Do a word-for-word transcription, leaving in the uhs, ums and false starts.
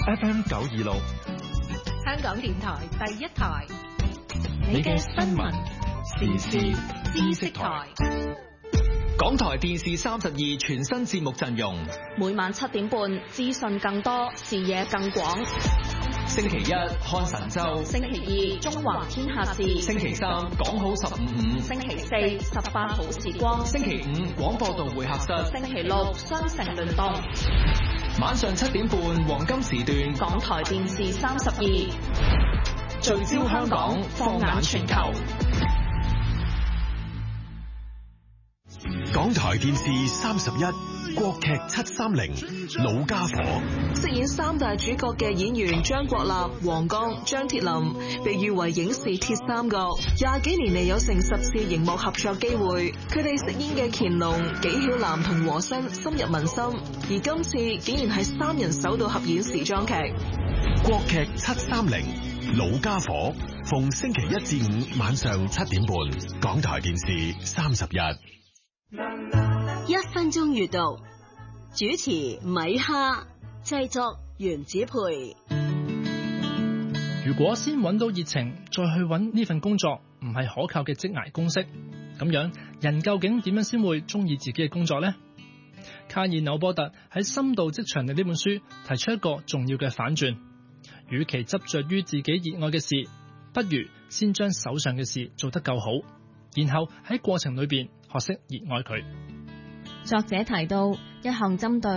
F M 九二六， 香港電台第一台， 你嘅新聞時事知識台。港台電視三十二全新節目陣容， 每晚七點半，資訊更多，視野更廣。 星期一看神州， 星期二中環天下事， 星期三講好十五五， 星期四十八好時光， 星期五廣播道會客室， 星期六雙城聯動。 晚上七點半黃金時段， 港台電視三十二聚焦香港，放眼全球。 港台電視三十一國劇七三零老家伙， 飾演三大主角嘅演員張國立、黃剛、張鐵林，被譽為影視鐵三角，廿幾年嚟有成十次熒幕合作機會。佢哋飾演嘅乾隆、紀曉嵐同和珅深入民心，而今次竟然係三人首度合演時裝劇。 國劇七三零老家伙，逢星期一至五晚上七點半，港台電視三十一。 一分鐘閱讀，主持米哈，製作原子培。 如果先揾到熱情，再去揾呢份工作，唔係可靠嘅職涯公式，咁樣人究竟點樣先會中意自己嘅工作呢？卡爾紐波特喺《深度職場力》呢本書提出一個重要嘅反轉，與其執着於自己熱愛嘅事，不如先將手上嘅事做得夠好，然後喺過程裏邊學識熱愛佢。 作者提到，一項針對